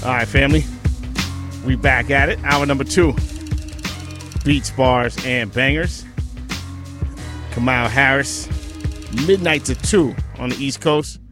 All right, family. We back at it. Hour number 2. Beats, bars, and bangers. Kamau Harris. Midnight to 2 on the East Coast.